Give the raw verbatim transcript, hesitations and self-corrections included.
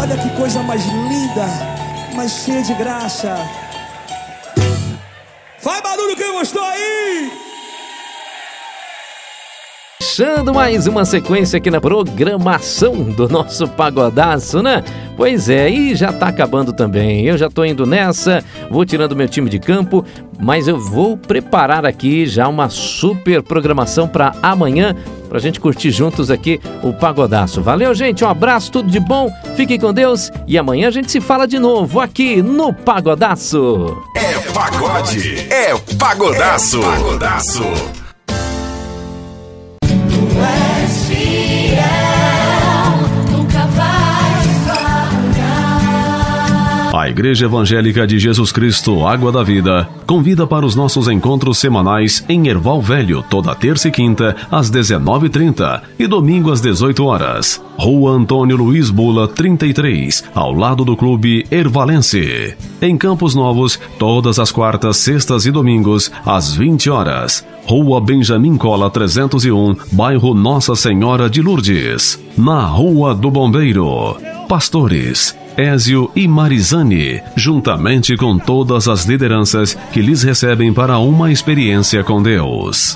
Olha que coisa mais linda, mais cheia de graça. Faz barulho quem gostou aí! Fechando mais uma sequência aqui na programação do nosso Pagodaço, né? Pois é, e já tá acabando também. Eu já tô indo nessa, vou tirando meu time de campo, mas eu vou preparar aqui já uma super programação para amanhã, pra gente curtir juntos aqui o Pagodaço. Valeu, gente, um abraço, tudo de bom, fiquem com Deus e amanhã a gente se fala de novo aqui no Pagodaço. É pagode, é Pagodaço. É Pagodaço. A Igreja Evangélica de Jesus Cristo Água da Vida convida para os nossos encontros semanais em Erval Velho, toda terça e quinta, às dezenove e trinta e domingo às dezoito horas. Rua Antônio Luiz Bula, trinta e três, ao lado do Clube Ervalense. Em Campos Novos, todas as quartas, sextas e domingos, às vinte horas. Rua Benjamin Cola, trezentos e um, bairro Nossa Senhora de Lourdes. Na Rua do Bombeiro. Pastores Ézio e Marizane, juntamente com todas as lideranças que lhes recebem para uma experiência com Deus.